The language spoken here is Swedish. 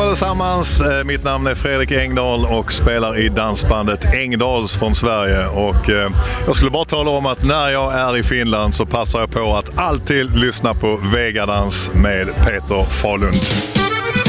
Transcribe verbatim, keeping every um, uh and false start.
allesammans, mitt namn är Fredrik Engdahl och spelar i dansbandet Engdahls från Sverige. Och jag skulle bara tala om att när jag är i Finland så passar jag på att alltid lyssna på Vegadans med Peter Falund.